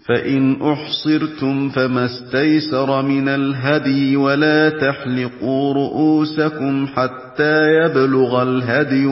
فإن أحصرتم فما استيسر من الهدي ولا تحلقوا رؤوسكم حتى يبلغ الهدي